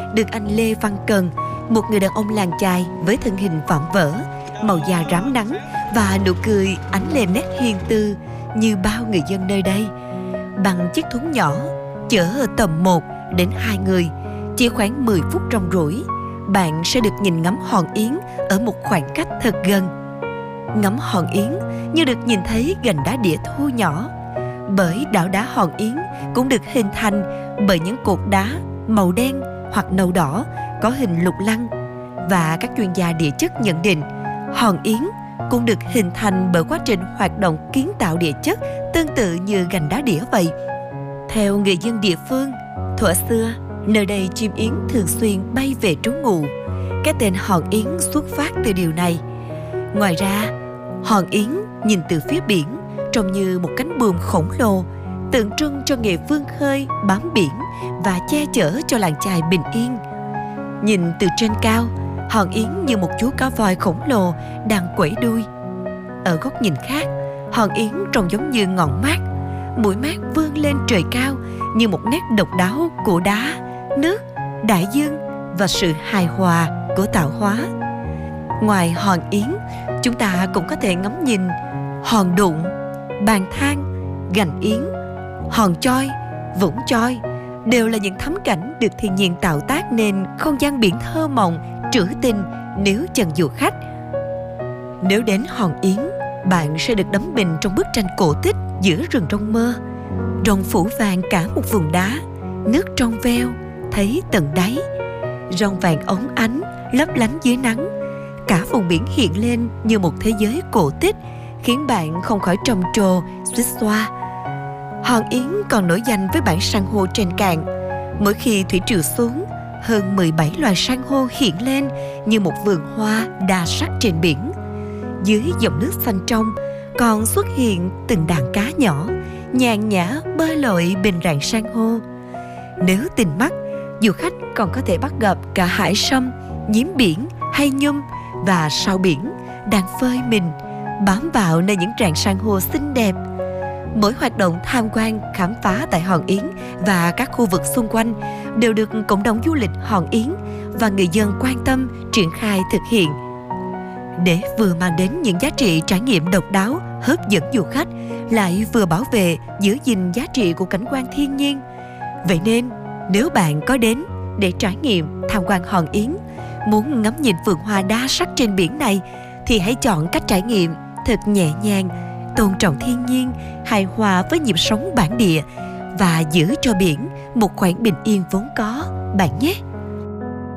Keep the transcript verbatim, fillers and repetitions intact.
được anh Lê Văn Cần, một người đàn ông làng chài với thân hình vạm vỡ, màu da rám nắng và nụ cười ánh lên nét hiền từ như bao người dân nơi đây. Bằng chiếc thúng nhỏ, chở tầm một đến hai người, chỉ khoảng mười phút rong ruổi, bạn sẽ được nhìn ngắm hòn yến ở một khoảng cách thật gần. Ngắm hòn yến như được nhìn thấy gành đá đĩa thu nhỏ, bởi đảo đá Hòn Yến cũng được hình thành bởi những cột đá màu đen hoặc nâu đỏ có hình lục lăng, và các chuyên gia địa chất nhận định hòn yến cũng được hình thành bởi quá trình hoạt động kiến tạo địa chất tương tự như gành đá đĩa vậy. Theo người dân địa phương, thuở xưa nơi đây chim yến thường xuyên bay về trú ngụ. Cái tên Hòn Yến xuất phát từ điều này. Ngoài ra, Hòn Yến nhìn từ phía biển trông như một cánh buồm khổng lồ, tượng trưng cho nghề vươn khơi bám biển và che chở cho làng chài bình yên. Nhìn từ trên cao, Hòn Yến như một chú cá voi khổng lồ đang quẩy đuôi. Ở góc nhìn khác, Hòn Yến trông giống như ngọn mác, mũi mác vươn lên trời cao như một nét độc đáo của đá, nước, đại dương và sự hài hòa của tạo hóa. Ngoài Hòn Yến, chúng ta cũng có thể ngắm nhìn Hòn Đụng, Bàn Thang, Gành Yến, Hòn Choi, Vũng Choi, đều là những thắng cảnh được thiên nhiên tạo tác nên không gian biển thơ mộng, trữ tình nếu chân du khách. Nếu đến Hòn Yến, bạn sẽ được đắm mình trong bức tranh cổ tích giữa rừng trong mơ. Rồng phủ vàng cả một vùng đá, nước trong veo, thấy tận đáy. Rong vàng óng ánh, lấp lánh dưới nắng. Cả vùng biển hiện lên như một thế giới cổ tích, khiến bạn không khỏi trầm trồ, xuýt xoa. Hòn Yến còn nổi danh với bãi san hô trên cạn. Mỗi khi thủy triều xuống, hơn mười bảy loài san hô hiện lên như một vườn hoa đa sắc trên biển. Dưới dòng nước xanh trong còn xuất hiện từng đàn cá nhỏ nhàn nhã bơi lội bên rạn san hô. Nếu tình mắt, du khách còn có thể bắt gặp cả hải sâm, nhím biển hay nhum và sao biển đang phơi mình bám vào nơi những rạn san hô xinh đẹp. Mỗi hoạt động tham quan, khám phá tại Hòn Yến và các khu vực xung quanh đều được cộng đồng du lịch Hòn Yến và người dân quan tâm triển khai thực hiện, để vừa mang đến những giá trị trải nghiệm độc đáo, hấp dẫn du khách, lại vừa bảo vệ, giữ gìn giá trị của cảnh quan thiên nhiên. Vậy nên, nếu bạn có đến để trải nghiệm tham quan Hòn Yến, muốn ngắm nhìn vườn hoa đa sắc trên biển này, thì hãy chọn cách trải nghiệm thật nhẹ nhàng, tôn trọng thiên nhiên, hài hòa với nhịp sống bản địa và giữ cho biển một khoảng bình yên vốn có, bạn nhé.